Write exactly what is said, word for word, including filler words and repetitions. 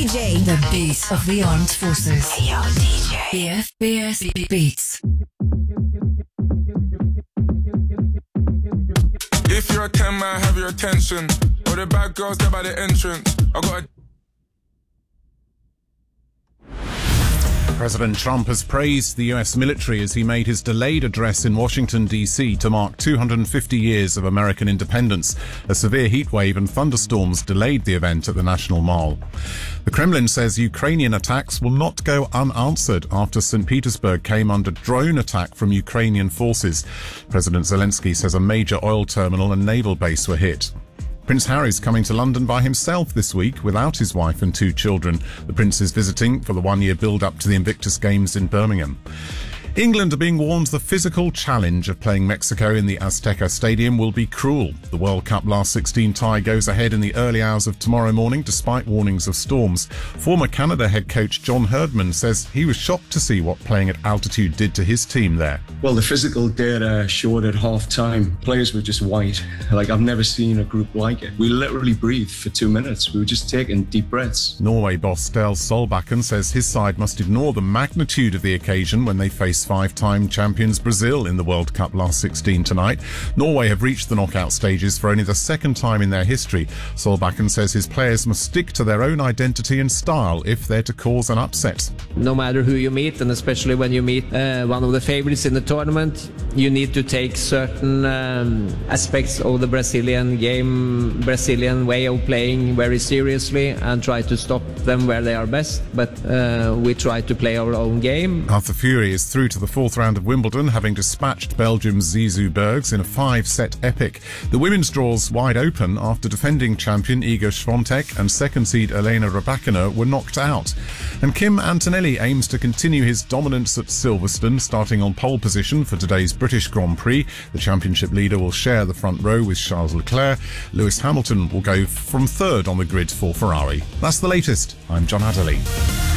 J. The beat of the armed forces. Hey yo, D J. B F B S Beats. If you're a ten man, have your attention. All the bad girls there by the entrance. I got a President Trump has praised the U S military as he made his delayed address in Washington, D C to mark two hundred fifty years of American independence. A severe heatwave and thunderstorms delayed the event at the National Mall. The Kremlin says Ukrainian attacks will not go unanswered after Saint Petersburg came under drone attack from Ukrainian forces. President Zelensky says a major oil terminal and naval base were hit. Prince Harry's coming to London by himself this week without his wife and two children. The Prince is visiting for the one-year build-up to the Invictus Games in Birmingham. England are being warned the physical challenge of playing Mexico in the Azteca Stadium will be cruel. The World Cup last sixteen tie goes ahead in the early hours of tomorrow morning despite warnings of storms. Former Canada head coach John Herdman says he was shocked to see what playing at altitude did to his team there. Well, the physical data showed at half-time players were just white. Like, I've never seen a group like it. We literally breathed for two minutes. We were just taking deep breaths. Norway boss Stel Solbakken says his side must ignore the magnitude of the occasion when they face five-time champions Brazil in the World Cup last sixteen tonight. Norway have reached the knockout stages for only the second time in their history. Solbakken says his players must stick to their own identity and style if they're to cause an upset. No matter who you meet, and especially when you meet uh, one of the favorites in the tournament, you need to take certain um, aspects of the Brazilian game, Brazilian way of playing very seriously and try to stop them where they are best. But uh, we try to play our own game. Arthur Fury is through to the fourth round of Wimbledon, having dispatched Belgium's Zizou Bergs in a five-set epic. The women's draw's wide open after defending champion Iga Swiatek and second seed Elena Rybakina were knocked out. And Kim Antonelli aims to continue his dominance at Silverstone, starting on pole position for today's British Grand Prix. The championship leader will share the front row with Charles Leclerc. Lewis Hamilton will go from third on the grid for Ferrari. That's the latest. I'm John Adderley.